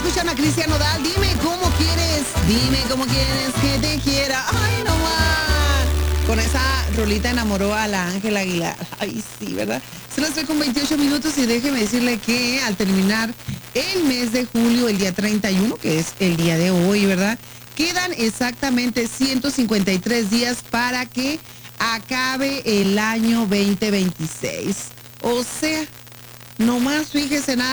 escuchando a Cristian Nodal. Dime cómo quieres que te quiera. Ay, no más. Con esa rolita enamoró a la Ángel Aguilar. Ay, sí, ¿verdad? Se las ve con 28 minutos y déjeme decirle que al terminar el mes de julio, el día 31, que es el día de hoy, ¿verdad? Quedan exactamente 153 días para que acabe el año 2026. O sea, nomás fíjese nada.